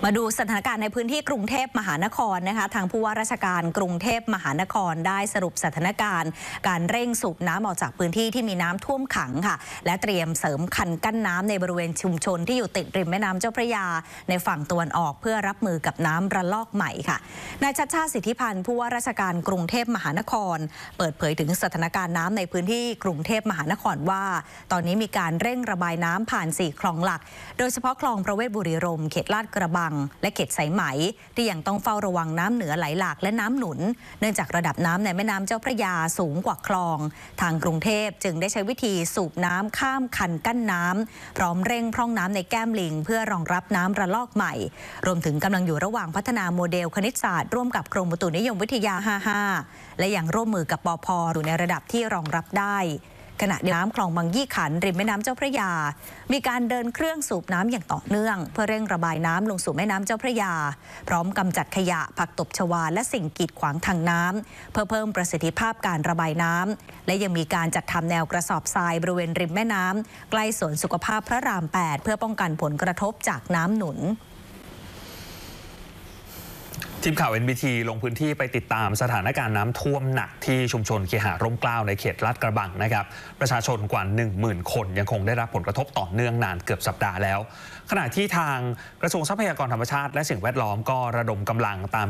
มาดูสถานการณ์ในพื้นที่กรุงเทพมหานครนะคะทางผู้ว่าราชการกรุงเทพมหานครได้สรุปสถานการณ์การเร่งสูบน้ำออกจากพื้นที่ที่มีน้ำท่วมขังค่ะและเตรียมเสริมคันกั้นน้ำในบริเวณชุมชนที่อยู่ติดริมแม่น้ำเจ้าพระยาในฝั่งตะวันออกเพื่อรับมือกับน้ำระลอกใหม่ค่ะนายชัชชาติสิทธิพันธ์ผู้ว่าราชการกรุงเทพมหานครเปิดเผยถึงสถานการณ์น้ำในพื้นที่กรุงเทพมหานครว่าตอนนี้มีการเร่งระบายน้ำผ่าน4คลองหลักโดยเฉพาะคลองประเวศบุรีรมย์เขตลาดกระบังและเขตสายไหมที่ยังต้องเฝ้าระวังน้ำเหนือไหลหลากและน้ำหนุนเนื่องจากระดับน้ำในแม่น้ำเจ้าพระยาสูงกว่าคลองทางกรุงเทพจึงได้ใช้วิธีสูบน้ำข้ามคันกั้นน้ำพร้อมเร่งพร่องน้ำในแก้มลิงเพื่อรองรับน้ำระลอกใหม่รวมถึงกำลังอยู่ระหว่างพัฒนาโมเดลคณิตศาสตร์ร่วมกับกรมอุตุนิยมวิทยา 55และยังร่วมมือกับปภ.อยู่ในระดับที่รองรับได้ขณะน้ำคลองบางยี่ขันริมแม่น้ำเจ้าพระยามีการเดินเครื่องสูบน้ำอย่างต่อเนื่องเพื่อเร่งระบายน้ำลงสู่แม่น้ำเจ้าพระยาพร้อมกำจัดขยะผักตบชวาและสิ่งกีดขวางทางน้ำเพื่อเพิ่มประสิทธิภาพการระบายน้ำและยังมีการจัดทำแนวกระสอบทรายบริเวณริมแม่น้ำใกล้สวนสุขภาพพระราม 8เพื่อป้องกันผลกระทบจากน้ำหนุนทีมข่าว NBT ลงพื้นที่ไปติดตามสถานการณ์น้ำท่วมหนักที่ชุมชนเคหะร่มเกล้าในเขตลาดกระบังนะครับประชาชนกว่า 10,000 คนยังคงได้รับผลกระทบต่อเนื่องนานเกือบสัปดาห์แล้วขณะที่ทางกระทรวงทรัพยากรธรรมชาติและสิ่งแวดล้อมก็ระดมกำลังตาม